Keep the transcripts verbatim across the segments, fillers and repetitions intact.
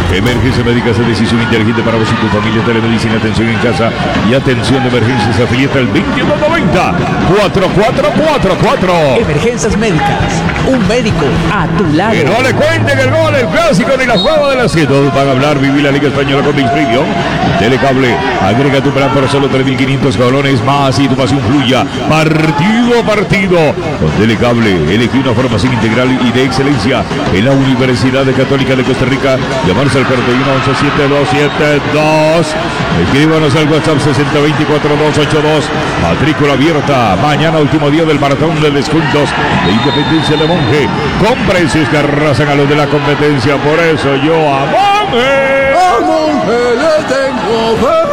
Emergencia médica es decisión inteligente para vos y tu familia. Telemedicina, atención en casa y atención de emergencias. Afiliate al veintidós noventa, cuatro cuatro cuatro cuatro. Emergencias médicas, un médico a tu lado. Que no le cuenten el gol, el clásico de la jugada de las siete. Todos van a hablar, vivir la Liga Española con Mix Premium. Telecable, agrega tu plan por solo tres mil quinientos colones más y tu pasión fluya partido a partido. Con Telecable, elegí una formación integral y de excelencia en la Universidad Católica de Costa Rica. Llamarse al cuarenta y uno once siete dos siete dos. Escríbanos al WhatsApp sesenta veinticuatro doscientos ochenta y dos. Matrícula abierta. Mañana, último día del maratón de descuentos de Independencia de Monje. Con precios que arrasan a los de la competencia. Por eso yo a Monje. A Monje le tengo fe.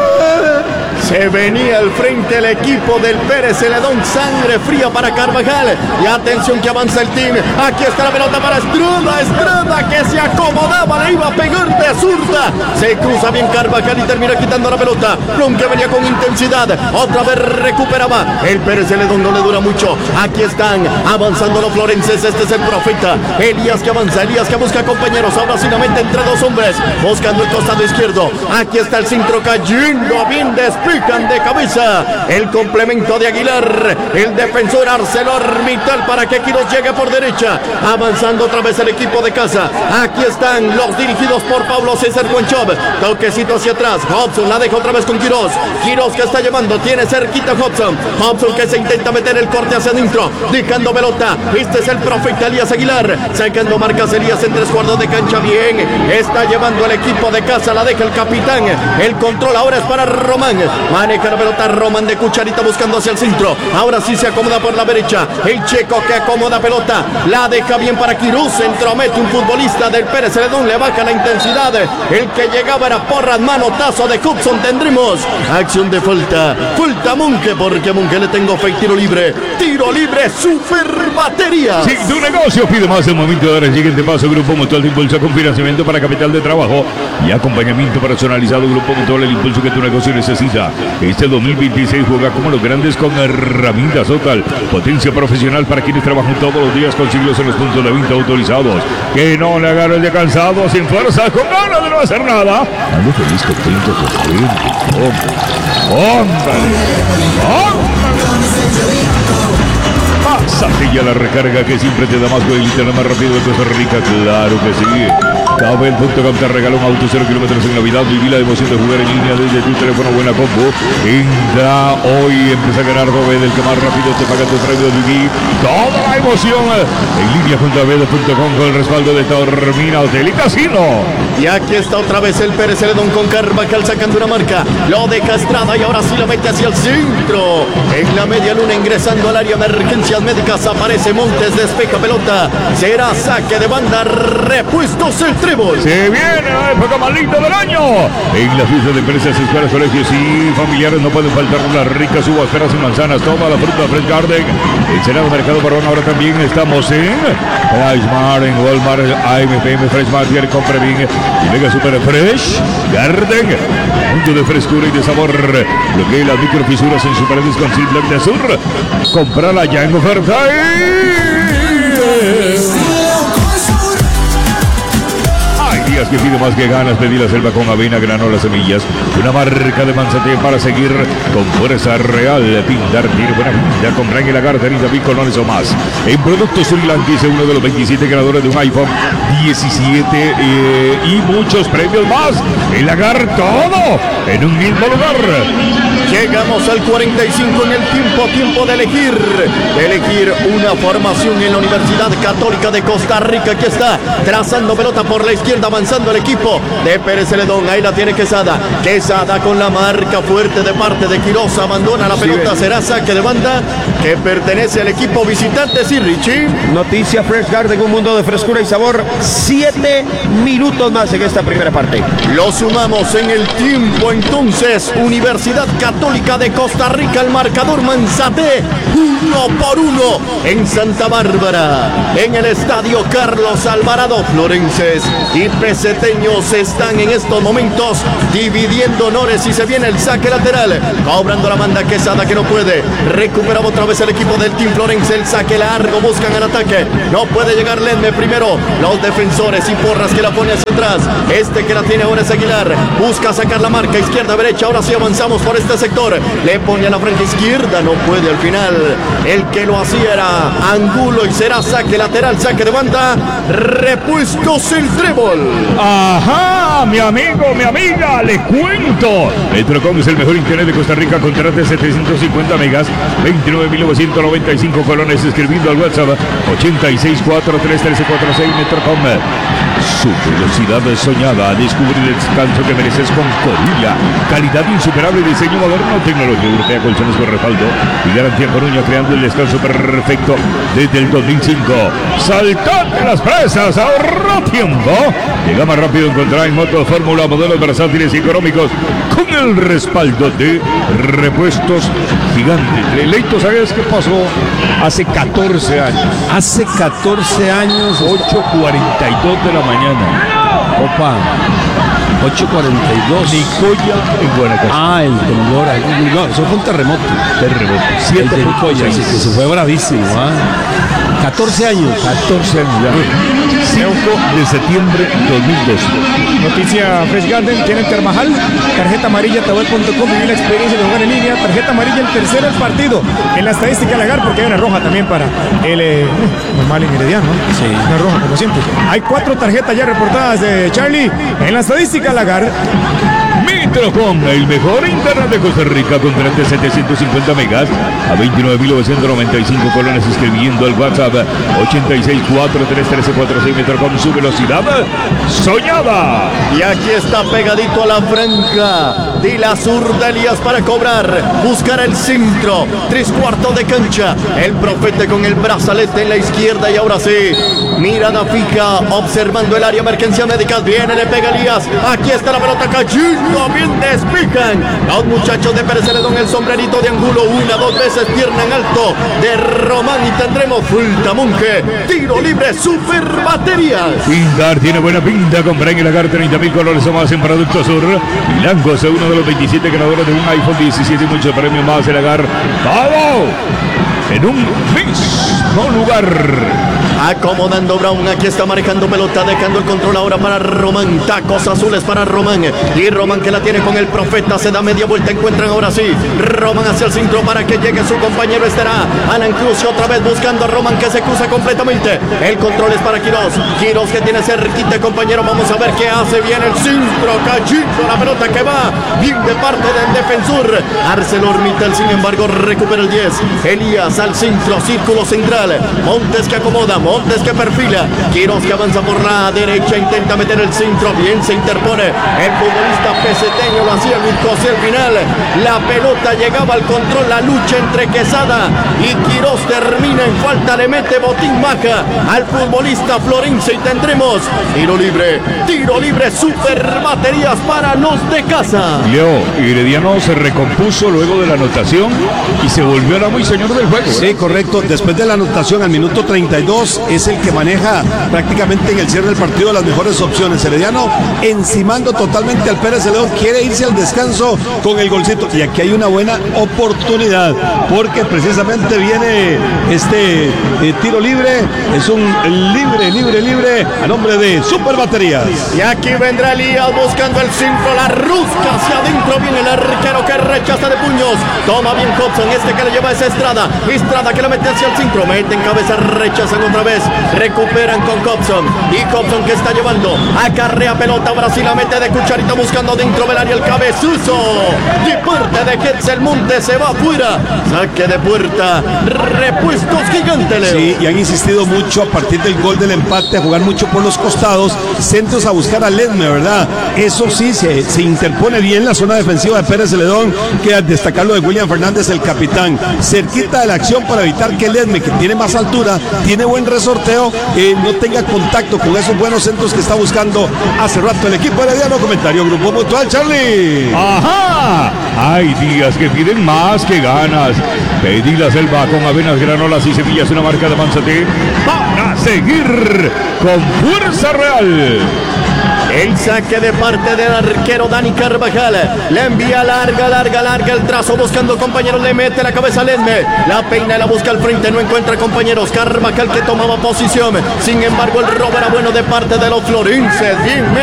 Se venía al frente el equipo del Pérez Celedón, sangre fría para Carvajal. Y atención que avanza el team. Aquí está la pelota para Estrada. Estrada que se acomodaba, le iba a pegar de zurda. Se cruza bien Carvajal y termina quitando la pelota. Blum que venía con intensidad. Otra vez recuperaba. El Pérez Celedón no le dura mucho. Aquí están avanzando los florenses. Este es el profeta. Elías que avanza. Elías que busca compañeros. Ahora finalmente entre dos hombres. Buscando el costado izquierdo. Aquí está el centro cayendo bien despido. De cabeza el complemento de Aguilar, el defensor ArcelorMittal para que Quiroz llegue por derecha, avanzando otra vez el equipo de casa. Aquí están los dirigidos por Pablo César Guanchov, toquecito hacia atrás, Hobson la deja otra vez con Quiroz, Quiroz que está llevando, tiene cerquita Hobson, Hobson que se intenta meter el corte hacia adentro, dejando pelota, este es el profeta Elías Aguilar, sacando marcas Elías en tres cuartos de cancha, bien, está llevando el equipo de casa, la deja el capitán, el control ahora es para Román. Maneja la pelota Román de cucharita buscando hacia el centro. Ahora sí se acomoda por la derecha. El checo que acomoda pelota. La deja bien para Quiroz. Se entromete un futbolista del Pérez Celedón. Le baja la intensidad. El que llegaba era Porras. Manotazo de Hudson. Tendremos acción de falta. Falta Monje porque a Monje le tengo fe. Tiro libre. Tiro libre. Super batería. Si tu negocio pide más el momento de dar el siguiente paso. Grupo Mutual de Impulso con financiamiento para capital de trabajo y acompañamiento personalizado. Grupo Mutual, el impulso que tu negocio necesita. Este dos mil veintiséis juega como los grandes con herramientas Total. Potencia profesional para quienes trabajan todos los días con siglos en los puntos de venta autorizados. Que no le agarren de cansado, sin fuerza, con ganas de no hacer nada. Ando feliz, contento, contento. ¡Hombre! Pásate ya la recarga que siempre te da más con el internet más rápido de Costa Rica. Claro que sí. Cabel punto com te regala un auto cero kilómetros en Navidad. Viví la emoción de jugar en línea desde tu teléfono. Buena combo. Entra hoy, empieza a ganar Robed, el que más rápido te paga tu premio. Viví toda la emoción en línea junto a Bed punto com con el respaldo de Termina Hotel y Casino. Y aquí está otra vez el Pérez Celedón con Carvajal sacando una marca. Lo deja Estrada y ahora sí lo mete hacia el centro. En la media luna ingresando al área de emergencias médicas aparece Montes, despeja pelota. Será saque de banda. Repuestos el trébol. Se viene la época más linda del año. En las fiestas de empresas, escuelas, colegios y familiares no pueden faltar unas ricas uvas, peras y manzanas. Toda la fruta Fresh Garden. En Senado Mercado Barón ahora también estamos en PriceMart, en Walmart, A M P M, Fresh Mart, y compre bien. Y Mega Super Fresh Garden. Mundo de frescura y de sabor. Bloquea las microfisuras en sus paredes con Sil Black de Azur. Comprala ya en oferta. Días que pide más que ganas, pedí la selva con avena, granola, semillas, una marca de Manzate para seguir con fuerza real, pintar, tiene buena pinta, comprar en el lagarto, treinta mil colones o más. En Productos Sri Lanka es uno de los veintisiete ganadores de un iPhone diecisiete eh, y muchos premios más. El lagar todo en un mismo lugar. Llegamos al cuarenta y cinco en el tiempo, tiempo de elegir, de elegir una formación en la Universidad Católica de Costa Rica. Aquí está, trazando pelota por la izquierda, avanzando el equipo de Pérez Celedón. Ahí la tiene Quesada. Quesada con la marca fuerte de parte de Quiroz. Abandona la pelota. Sí, será saque de banda que pertenece al equipo visitante. Sí, Richie. Noticia Fresh Garden, un mundo de frescura y sabor. Siete minutos más en esta primera parte. Lo sumamos en el tiempo entonces. Universidad Católica de Costa Rica, el marcador Manzate, uno por uno en Santa Bárbara, en el estadio Carlos Alvarado. Florenses y peseteños están en estos momentos dividiendo honores y se viene el saque lateral. Cobrando la banda Quesada que no puede. Recuperaba otra vez el equipo del Team Florence. El saque largo, buscan el ataque. No puede llegar Ledme primero. Los defensores y Porras que la pone hacia atrás. Este que la tiene ahora es Aguilar. Busca sacar la marca izquierda-derecha. Ahora sí avanzamos por este sector. Le pone a la frente izquierda. No puede al final. El que lo hacía era Angulo y será saque lateral, saque de banda. Repuestos el Trébol. Ajá, mi amigo, mi amiga, le cuento. Metrocom es el mejor internet de Costa Rica. Contrate setecientos cincuenta megas, veintinueve mil novecientos noventa y cinco colones, escribiendo al WhatsApp ochenta y seis cuarenta y tres trece cuarenta y seis. Metrocom, su velocidad soñada. Descubrir el descanso que mereces con Corilla. Calidad insuperable, diseño moderno, tecnología europea, colchones con respaldo y garantía Coruña, creando el descanso perfecto desde el dos mil cinco. Saltate las presas, ahorra tiempo. Llega más rápido, encontrar en motos Fórmula, modelos versátiles y económicos con el respaldo de Repuestos Gigantes. Leito, ¿sabes qué pasó hace catorce años? Hace catorce años, ocho cuarenta y dos de la mañana. Opa, ocho cuarenta y dos. Nicoya en Guanacaste. Ah, el temblor. No, eso fue un terremoto. Terremoto. El de Nicoya, sí, que se fue bravísimo. ¿Ah? catorce años. catorce años ya. cinco de septiembre de dos mil doce. Noticia Fresh Garden, tiene Carvajal, tarjeta amarilla, tabel punto com, vivir la experiencia de jugar en línea, tarjeta amarilla, el tercero del partido. En la estadística Lagar, porque hay una roja también para el eh, normal en Herediano, ¿no? Sí. Una roja, como siempre. Hay cuatro tarjetas ya reportadas de Charlie en la estadística Lagar. Metrocom, el mejor internet de Costa Rica, contrate setecientos cincuenta megas a veintinueve mil novecientos noventa y cinco colones, escribiendo al WhatsApp ochenta y seis cuarenta y tres trece cuarenta y seis. Metrocom, su velocidad soñada. Y aquí está pegadito a la franja de la zurda Elías para cobrar. Buscar el centro. Tres cuartos de cancha. El Profeta con el brazalete en la izquierda. Y ahora sí, mirada fija, observando el área. Emergencia médica. Viene, le pega Elías. Aquí está la pelota cayendo. Bien despejan los muchachos de Pérez Celedón. El sombrerito de Angulo. Una, dos veces. Pierna en alto de Román. Y tendremos Fultamonje. Tiro libre. Super baterías. Pintar tiene buena pinta. Compra en el Lagar treinta mil colores o más en Producto Sur. Blancos, uno de los veintisiete ganadores de un iPhone diecisiete y muchos premios más. El Lagar. Todo en un mismo lugar. Acomodando Brown, aquí está marcando pelota, dejando el control ahora para Román. Tacos azules para Román. Y Román que la tiene con el Profeta, se da media vuelta, encuentran ahora sí. Román hacia el centro para que llegue su compañero, estará Alan Cruz otra vez buscando a Román que se cruza completamente. El control es para Quiroz. Quiroz que tiene cerquita, compañero. Vamos a ver qué hace bien el centro. Cayendo la pelota que va bien de parte del defensor. ArcelorMittal, sin embargo, recupera el diez. Elías al centro, círculo central. Montes que acomoda. Montes que perfila. Quiroz que avanza por la derecha. Intenta meter el centro. Bien se interpone. El futbolista peseteño lo hacía Luis José al final. La pelota llegaba al control. La lucha entre Quesada y Quiroz termina en falta. Le mete botín maja al futbolista florense. Y tendremos tiro libre. Tiro libre. Super baterías para los de casa. Leo, Herediano se recompuso luego de la anotación y se volvió a la muy señor del juego. Sí, correcto. Después de la anotación al minuto treinta y dos es el que maneja prácticamente en el cierre del partido las mejores opciones. Herediano encimando totalmente al Pérez Celedón, quiere irse al descanso con el golcito. Y aquí hay una buena oportunidad porque precisamente viene este eh, tiro libre. Es un libre, libre, libre a nombre de Super Baterías. Y aquí vendrá Elías buscando el centro, la rusca hacia adentro. Viene el arquero que rechaza de puños. Toma bien Cobson, este que le lleva es Estrada. Estrada que la mete hacia el centro, mete en cabeza, rechazan otra vez. Recuperan con Cobson. Y Cobson que está llevando. Acarrea pelota, Brasil la mete de cucharita buscando dentro del área el cabezuzo. De parte de Quetzal Montes se va afuera. Saque de puerta. Repuestos Gigantes, Leo. Sí, y han insistido mucho a partir del gol del empate a jugar mucho por los costados. Centros a buscar a Ledme, ¿verdad? Eso sí, se, se interpone bien la zona defensiva de Pérez Celedón. Queda destacar lo de William Fernández, el capitán. Cerquita de la acción para evitar que Ledme, que tiene más altura, tiene buen resorteo, eh, no tenga contacto con esos buenos centros que está buscando hace rato el equipo herediano. Comentario Grupo Mutual, Charlie. ¡Ajá! Hay días que piden más que ganas. Pedí la selva con avenas, granolas y semillas, una marca de Manzate para seguir con fuerza real. El saque de parte del arquero Dani Carvajal. Le envía larga, larga, larga el trazo buscando compañeros. Le mete la cabeza a Ledme. La peina y la busca al frente. No encuentra compañeros. Carvajal que tomaba posición. Sin embargo, el robo era bueno de parte de los florenses. Bien